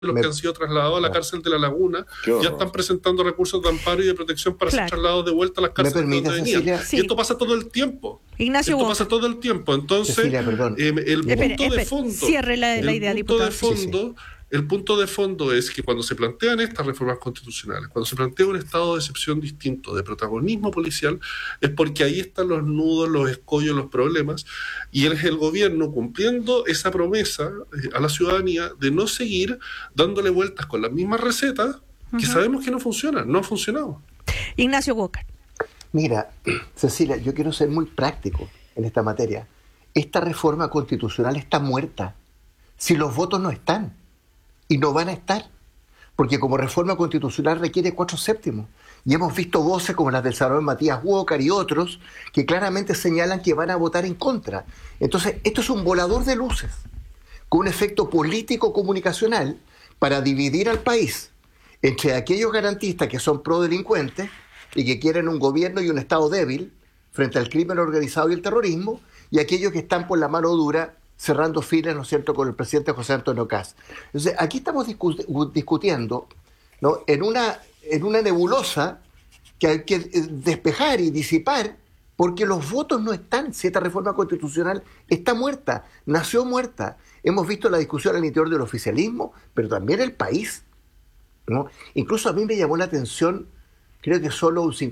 los que han sido trasladados a la cárcel de La Laguna ya están presentando recursos de amparo y de protección para ser trasladados de vuelta a las cárceles donde venían. Sí. Y esto pasa todo el tiempo. Ignacio Esto pasa todo el tiempo. Entonces, Cecilia, el punto de fondo... Cierre la idea, diputado. El punto de fondo es que cuando se plantean estas reformas constitucionales, cuando se plantea un estado de excepción distinto, de protagonismo policial, es porque ahí están los nudos, los escollos, los problemas, y es el gobierno cumpliendo esa promesa a la ciudadanía de no seguir dándole vueltas con las mismas recetas que sabemos que no funcionan, no han funcionado. Ignacio Walker. Mira, Cecilia, yo quiero ser muy práctico en esta materia. Esta reforma constitucional está muerta si los votos no están. Y no van a estar, porque como reforma constitucional requiere 4/7. Y hemos visto voces como las del senador Matías Walker y otros que claramente señalan que van a votar en contra. Entonces, esto es un volador de luces, con un efecto político-comunicacional para dividir al país entre aquellos garantistas que son pro-delincuentes y que quieren un gobierno y un Estado débil frente al crimen organizado y el terrorismo, y aquellos que están por la mano dura cerrando filas, ¿no es cierto?, con el presidente José Antonio Kast. Entonces, aquí estamos discutiendo, ¿no?, en una nebulosa que hay que despejar y disipar, porque los votos no están. Si esta reforma constitucional está muerta, nació muerta. Hemos visto la discusión al interior del oficialismo, pero también el país, ¿no? Incluso a mí me llamó la atención, creo que solo un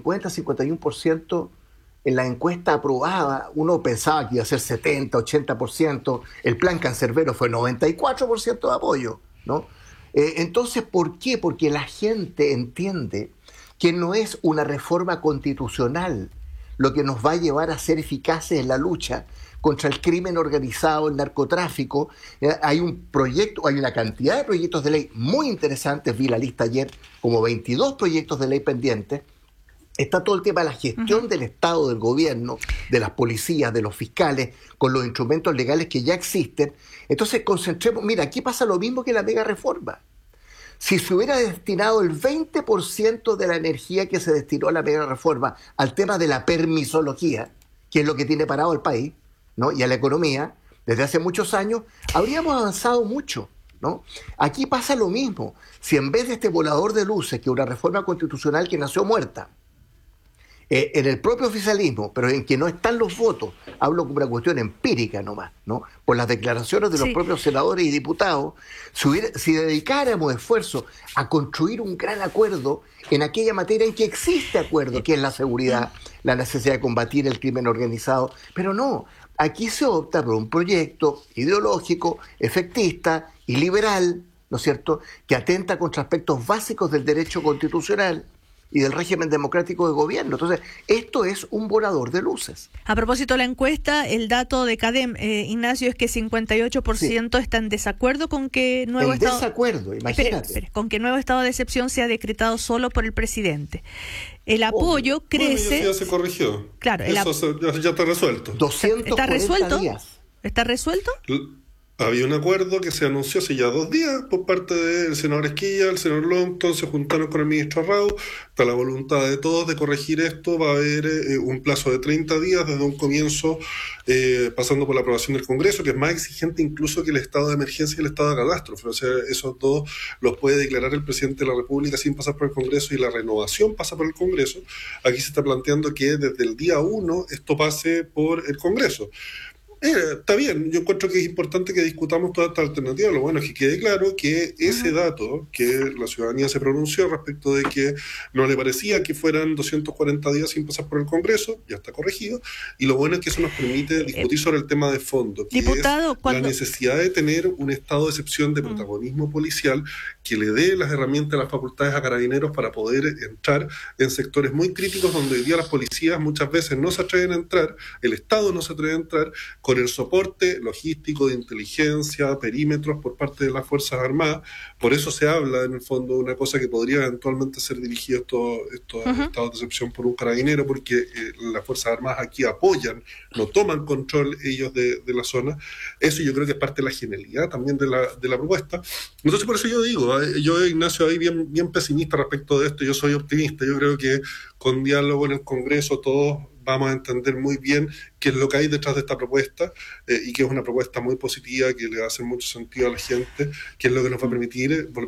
50-51% en la encuesta aprobada. Uno pensaba que iba a ser 70-80%, el plan Cancerbero fue 94% de apoyo, ¿no? Entonces, ¿por qué? Porque la gente entiende que no es una reforma constitucional lo que nos va a llevar a ser eficaces en la lucha contra el crimen organizado, el narcotráfico. Hay un proyecto, hay una cantidad de proyectos de ley muy interesantes, vi la lista ayer, como 22 proyectos de ley pendientes. Está todo el tema de la gestión del Estado, del gobierno, de las policías, de los fiscales, con los instrumentos legales que ya existen. Entonces, concentremos. Mira, aquí pasa lo mismo que la mega reforma. Si se hubiera destinado el 20% de la energía que se destinó a la mega reforma al tema de la permisología, que es lo que tiene parado el país, ¿no?, y a la economía, desde hace muchos años, habríamos avanzado mucho, ¿no? Aquí pasa lo mismo. Si en vez de este volador de luces, que es una reforma constitucional que nació muerta, en el propio oficialismo, pero en que no están los votos, hablo como una cuestión empírica nomás, ¿no?, por las declaraciones de los propios senadores y diputados, si dedicáramos esfuerzo a construir un gran acuerdo en aquella materia en que existe acuerdo, que es la seguridad, la necesidad de combatir el crimen organizado, pero no, aquí se opta por un proyecto ideológico, efectista y liberal, ¿no es cierto?, que atenta contra aspectos básicos del derecho constitucional y del régimen democrático de gobierno. Entonces, esto es un volador de luces. A propósito de la encuesta, el dato de CADEM, Ignacio, es que 58% está en desacuerdo con que nuevo estado... desacuerdo, imagínate. Espere, con que nuevo estado de excepción sea decretado solo por el presidente. El apoyo crece... Bueno, ya se corrigió. Claro. Eso ya está resuelto. 240 ¿Está resuelto? días. ¿Está resuelto? Había un acuerdo que se anunció hace ya 2 días por parte del senador Esquilla, el senador Longton, se juntaron con el ministro Rao, está la voluntad de todos de corregir esto, va a haber un plazo de 30 días desde un comienzo, pasando por la aprobación del Congreso, que es más exigente incluso que el estado de emergencia y el estado de catástrofe. O sea, esos dos los puede declarar el presidente de la República sin pasar por el Congreso, y la renovación pasa por el Congreso. Aquí se está planteando que desde el día 1 esto pase por el Congreso. Está bien, yo encuentro que es importante que discutamos toda esta alternativa. Lo bueno es que quede claro que ese dato que la ciudadanía se pronunció respecto de que no le parecía que fueran 240 días sin pasar por el Congreso, ya está corregido, y lo bueno es que eso nos permite discutir sobre el tema de fondo, que diputado, es la necesidad de tener un estado de excepción de protagonismo policial que le dé las herramientas, las facultades a Carabineros para poder entrar en sectores muy críticos donde hoy día las policías muchas veces no se atreven a entrar, el Estado no se atreve a entrar, con el soporte logístico de inteligencia, perímetros por parte de las Fuerzas Armadas. Por eso se habla, en el fondo, de una cosa que podría eventualmente ser dirigido estos estados de excepción por un carabinero, porque las Fuerzas Armadas aquí apoyan, no toman control ellos de la zona. Eso yo creo que es parte de la genialidad también de la propuesta. Entonces, por eso yo digo, yo, Ignacio, ahí bien pesimista respecto de esto, yo soy optimista. Yo creo que con diálogo en el Congreso todos vamos a entender muy bien qué es lo que hay detrás de esta propuesta y que es una propuesta muy positiva, que le va a hacer mucho sentido a la gente, que es lo que nos va a permitir